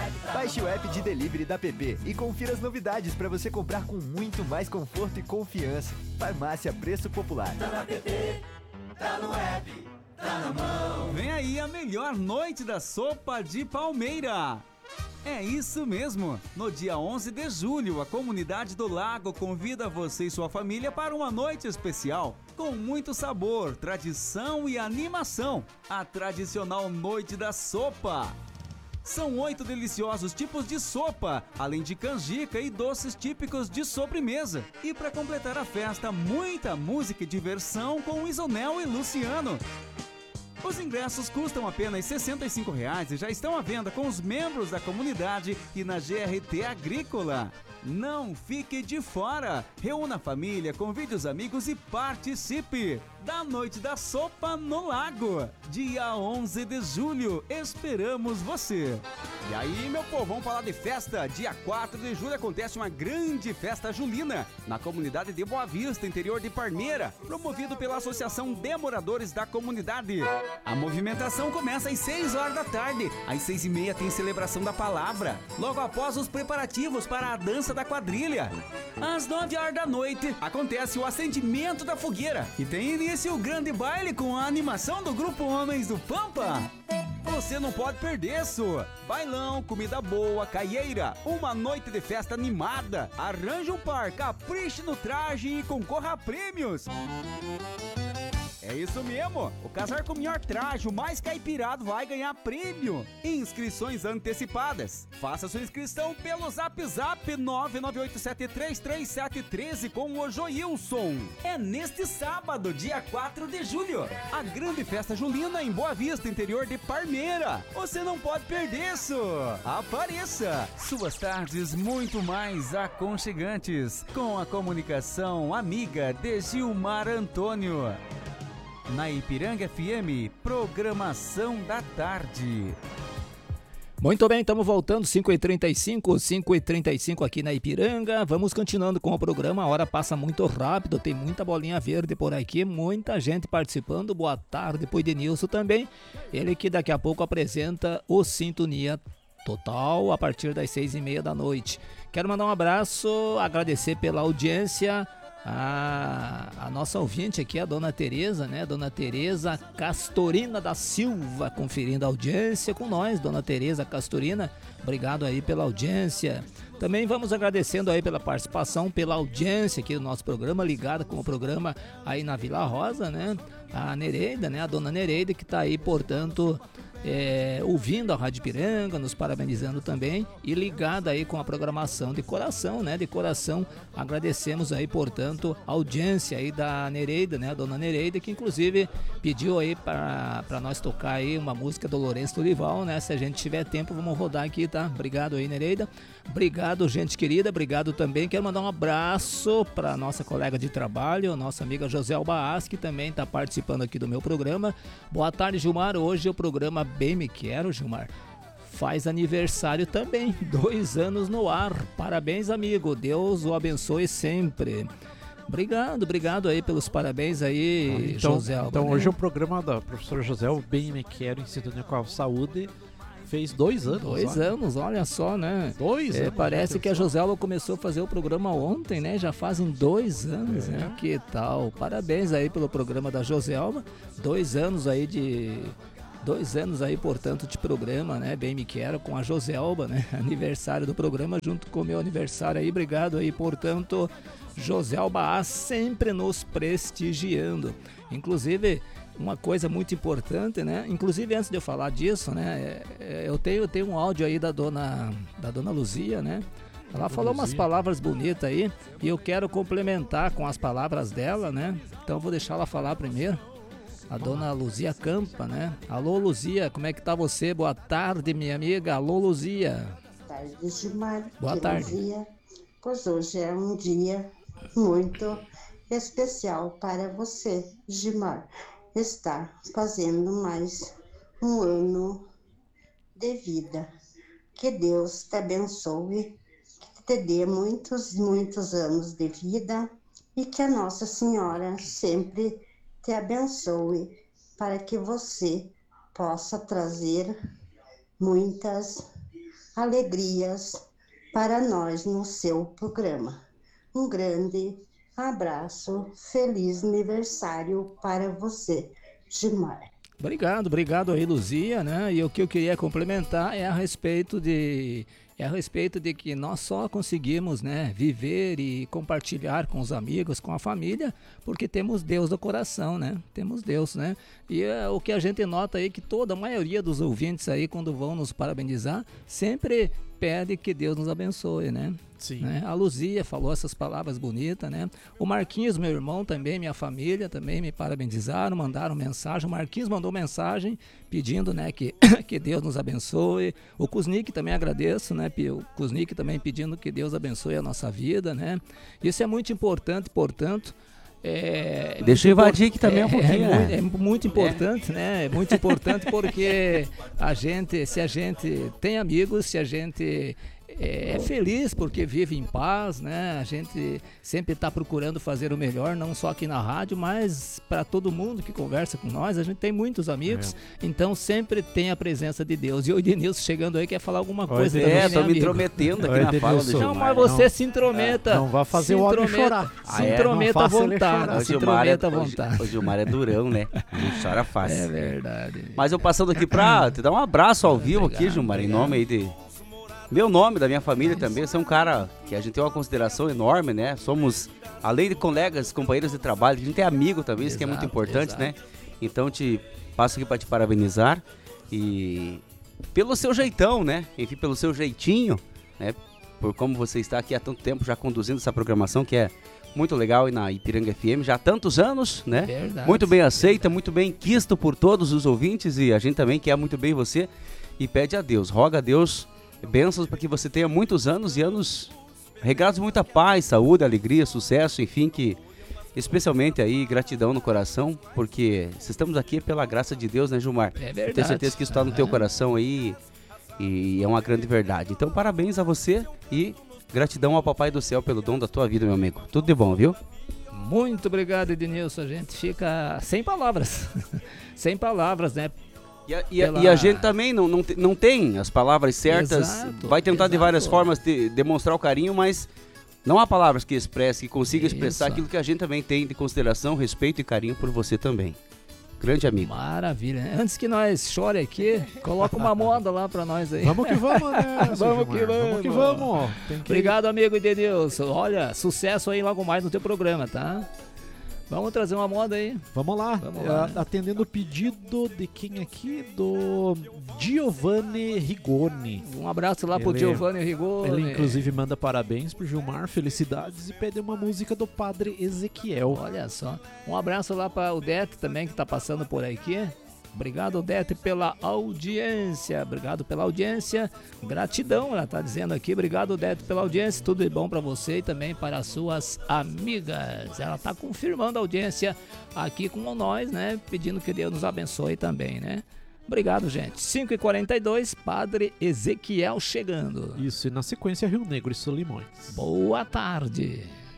Baixe o app de delivery da PP e confira as novidades para você comprar com muito mais conforto e confiança. Farmácia Preço Popular. Tá na PP, tá no app, tá na mão. Vem aí a melhor noite da sopa de Palmeira. É isso mesmo! No dia 11 de julho, a comunidade do Lago convida você e sua família para uma noite especial, com muito sabor, tradição e animação. A tradicional Noite da Sopa. São 8 deliciosos tipos de sopa, além de canjica e doces típicos de sobremesa. E para completar a festa, muita música e diversão com Isonel e Luciano. Os ingressos custam apenas R$ 65,00 e já estão à venda com os membros da comunidade e na GRT Agrícola. Não fique de fora! Reúna a família, convide os amigos e participe da Noite da Sopa no Lago. Dia 11 de julho, esperamos você! E aí, meu povo, vamos falar de festa? Dia 4 de julho acontece uma grande festa julina na comunidade de Boa Vista, interior de Parmeira, promovido pela Associação de Moradores da Comunidade. A movimentação começa às 6 horas da tarde. Às 6h30 tem celebração da palavra. Logo após os preparativos para a dança da quadrilha. Às 9 horas da noite acontece o acendimento da fogueira e tem início o grande baile com a animação do grupo Homens do Pampa. Você não pode perder isso! Bailão, comida boa, caieira, uma noite de festa animada. Arranje um par, capriche no traje e concorra a prêmios. É isso mesmo! O casar com o melhor traje, o mais caipirado, vai ganhar prêmio. Inscrições antecipadas. Faça sua inscrição pelo Zap 998733713 com o Joilson. É neste sábado, dia 4 de julho. A grande festa julina em Boa Vista, interior de Parmeira. Você não pode perder isso! Apareça! Suas tardes muito mais aconchegantes com a comunicação amiga de Gilmar Antônio. Na Ipiranga FM, programação da tarde. Muito bem, estamos voltando, 5h35 aqui na Ipiranga. Vamos continuando com o programa, a hora passa muito rápido, tem muita bolinha verde por aqui, muita gente participando. Boa tarde pro Edenilson também, ele que daqui a pouco apresenta o Sintonia Total a partir das 6h30 da noite. Quero mandar um abraço, agradecer pela audiência. A nossa ouvinte aqui, a Dona Tereza, né? Dona Tereza Castorina da Silva, conferindo a audiência com nós, Dona Tereza Castorina, obrigado aí pela audiência. Também vamos agradecendo aí pela participação, pela audiência aqui do nosso programa, ligada com o programa aí na Vila Rosa, né? A Nereida, né? A Dona Nereida, que tá aí, portanto, ouvindo a Rádio Ipiranga, nos parabenizando também e ligada aí com a programação de coração, né? De coração, agradecemos aí, portanto, a audiência aí da Nereida, né? A Dona Nereida, que inclusive pediu aí para nós tocar aí uma música do Lourenço Dorival, né? Se a gente tiver tempo, vamos rodar aqui, tá? Obrigado aí, Nereida. Obrigado, gente querida, obrigado também. Quero mandar um abraço para nossa colega de trabalho, nossa amiga Joselba Baas, que também está participando aqui do meu programa. Boa tarde, Gilmar. Hoje o programa Bem Me Quero, Gilmar, faz aniversário também, 2 anos no ar. Parabéns, amigo. Deus o abençoe sempre. Obrigado aí pelos parabéns aí, Joselba. Então né? hoje o programa da professora Joselba, Bem Me Quero, em sintonia com a saúde, fez 2 anos. 2 anos, olha só, né? 2 anos. Parece que a Joselba começou a fazer o programa ontem, né? Já fazem 2 anos, né? Que tal? Parabéns aí pelo programa da Joselba. 2 anos aí 2 anos aí, portanto, de programa, né? Bem Me Quero com a Joselba, né? Aniversário do programa junto com o meu aniversário aí. Obrigado aí, portanto, Joselba sempre nos prestigiando. Inclusive, uma coisa muito importante, né? Inclusive, antes de eu falar disso, né? Eu tenho um áudio aí da dona Luzia, né? Ela falou umas palavras bonitas aí e eu quero complementar com as palavras dela, né? Então, eu vou deixar ela falar primeiro. A dona Luzia Campa, né? Alô, Luzia, como é que tá você? Boa tarde, minha amiga. Alô, Luzia. Boa tarde, Gilmar. Boa tarde. Luzia. Pois hoje é um dia muito especial para você, Gilmar. Está fazendo mais um ano de vida. Que Deus te abençoe, que te dê muitos, muitos anos de vida e que a Nossa Senhora sempre te abençoe para que você possa trazer muitas alegrias para nós no seu programa. Um grande abraço, feliz aniversário para você, Gilmar. Obrigado aí, Luzia, né? E o que eu queria complementar é a respeito de que nós só conseguimos, né, viver e compartilhar com os amigos, com a família, porque temos Deus no coração, né? Temos Deus, né? E o que a gente nota aí que toda a maioria dos ouvintes aí, quando vão nos parabenizar, sempre pede que Deus nos abençoe, né? Sim. Né? A Luzia falou essas palavras bonitas, né? O Marquinhos, meu irmão também, minha família também me parabenizaram, mandaram mensagem. O Marquinhos mandou mensagem pedindo, né, que Deus nos abençoe. O Kuznik também agradeço, né? O Kuznik também pedindo que Deus abençoe a nossa vida, né? Isso é muito importante, portanto. Deixa eu invadir aqui também um pouquinho. É muito importante, né? É muito importante porque se a gente tem amigos, se a gente é feliz porque vive em paz, né? A gente sempre está procurando fazer o melhor, não só aqui na rádio, mas para todo mundo que conversa com nós. A gente tem muitos amigos, então sempre tem a presença de Deus. E o Edenilson chegando aí quer falar alguma coisa também, né, tô me amigo? intrometendo aqui na fala do Gilmar. Não, mas você se intrometa. Não vai fazer o homem chorar. Se intrometa à vontade. Se intrometa à vontade. O Gilmar é durão, né? Não chora fácil. É verdade. Mas eu passando aqui pra te dar um abraço ao vivo aqui, Gilmar, em nome aí de... Meu nome, da minha família também, você é um cara que a gente tem uma consideração enorme, né? Somos, além de colegas, companheiros de trabalho, a gente é amigo também, isso que é muito importante, né? Então te passo aqui para te parabenizar e pelo seu jeitão, né? Enfim, pelo seu jeitinho, né? Por como você está aqui há tanto tempo já conduzindo essa programação que é muito legal e na Ipiranga FM, já há tantos anos, né? Verdade. Muito bem aceita, muito bem quisto por todos os ouvintes e a gente também quer muito bem você e pede a Deus, roga a Deus bênçãos para que você tenha muitos anos e anos regados de muita paz, saúde, alegria, sucesso, enfim, que especialmente aí gratidão no coração, porque se estamos aqui é pela graça de Deus, né, Gilmar? É verdade. Tenho certeza que isso está no teu coração aí e é uma grande verdade. Então parabéns a você e gratidão ao Papai do Céu pelo dom da tua vida, meu amigo. Tudo de bom, viu? Muito obrigado, Edenilson. A gente fica sem palavras. Sem palavras, né? E a gente também não tem as palavras certas, vai tentar de várias formas demonstrar o carinho, mas não há palavras que expressem, que consiga expressar aquilo que a gente também tem de consideração, respeito e carinho por você também. Grande amigo. Maravilha. Antes que nós chore aqui, coloca uma moda lá pra nós aí. Vamos que vamos, né? Vamos que vamos. Obrigado, amigo Edenilson. Olha, sucesso aí logo mais no teu programa, tá? Vamos trazer uma moda aí. Vamos lá. Atendendo o pedido de quem aqui? Do Giovanni Rigoni. Um abraço lá pro Giovanni Rigoni. Ele inclusive manda parabéns pro Gilmar, felicidades e pede uma música do Padre Ezequiel. Olha só. Um abraço lá para o Odete também que tá passando por aqui. Obrigado, Odete, pela audiência. Obrigado pela audiência. Gratidão, ela tá dizendo aqui. Obrigado, Odete, pela audiência. Tudo de bom para você e também para as suas amigas. Ela tá confirmando a audiência aqui com nós, né? Pedindo que Deus nos abençoe também, né? Obrigado, gente. 5h42, Padre Ezequiel chegando. Isso, e na sequência Rio Negro e Solimões. Boa tarde.